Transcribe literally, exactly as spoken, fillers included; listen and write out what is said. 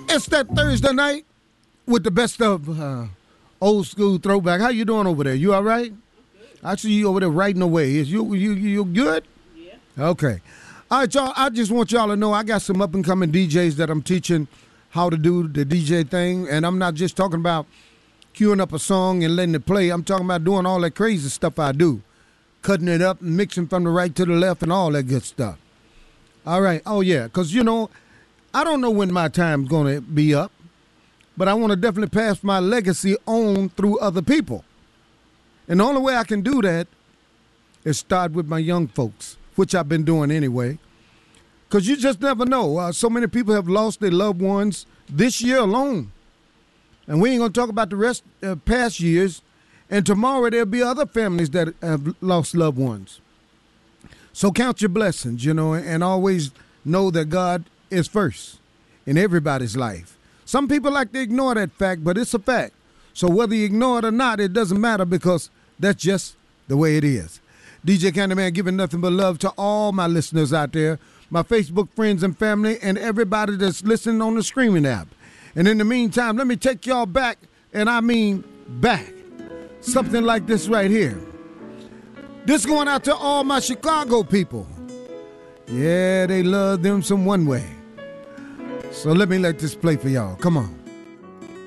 It's that Thursday night with the best of uh, old school throwback. How you doing over there? You all right? I see you over there writing away. Is you you you good? Yeah. Okay. All right, y'all. I just want y'all to know I got some up and coming D Js that I'm teaching how to do the D J thing, and I'm not just talking about queuing up a song and letting it play. I'm talking about doing all that crazy stuff I do, cutting it up and mixing from the right to the left and all that good stuff. All right. Oh yeah, because you know, I don't know when my time's gonna be up, but I want to definitely pass my legacy on through other people. And the only way I can do that is start with my young folks, which I've been doing anyway. Because you just never know. Uh, so many people have lost their loved ones this year alone. And we ain't going to talk about the rest of uh, past years. And tomorrow there'll be other families that have lost loved ones. So count your blessings, you know, and always know that God is first in everybody's life. Some people like to ignore that fact, but it's a fact. So whether you ignore it or not, it doesn't matter because that's just the way it is. D J Candyman giving nothing but love to all my listeners out there, my Facebook friends and family, and everybody that's listening on the streaming app. And in the meantime, let me take y'all back, and I mean back. Something like this right here. This going out to all my Chicago people. Yeah, they love them some One Way. So let me let this play for y'all. Come on.